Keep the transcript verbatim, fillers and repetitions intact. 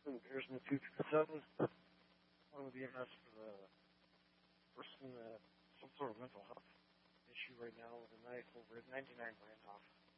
some beers in the two fifty-seven. One of the M S for the person that some sort of mental health issue right now with a knife over at ninety-nine brand off.